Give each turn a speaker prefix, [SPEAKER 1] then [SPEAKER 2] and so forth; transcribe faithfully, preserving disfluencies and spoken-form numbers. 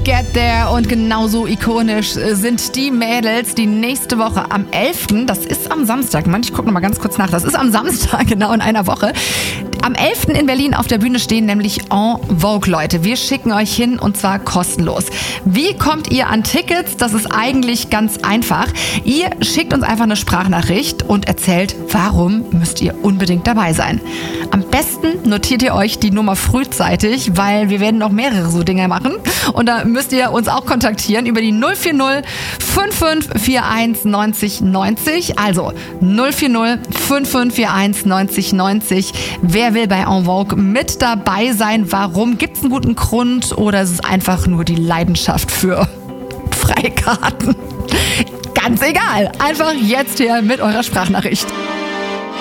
[SPEAKER 1] Get There und genauso ikonisch sind die Mädels, die nächste Woche am elften, das ist am Samstag, Mann, ich gucke noch mal ganz kurz nach, das ist am Samstag, genau in einer Woche, am elften in Berlin auf der Bühne stehen, nämlich En Vogue, Leute. Wir schicken euch hin und zwar kostenlos. Wie kommt ihr an Tickets? Das ist eigentlich ganz einfach. Ihr schickt uns einfach eine Sprachnachricht und erzählt, warum müsst ihr unbedingt dabei sein. Am besten notiert ihr euch die Nummer frühzeitig, weil wir werden noch mehrere so Dinge machen. Und da müsst ihr uns auch kontaktieren über die null vier null fünf fünf vier eins neunzig neunzig. Also null vier null fünf fünf vier eins neunzig neunzig. Wer will bei En Vogue mit dabei sein? Warum? Gibt es einen guten Grund oder ist es einfach nur die Leidenschaft für Freikarten? Ganz egal. Einfach jetzt hier mit eurer Sprachnachricht.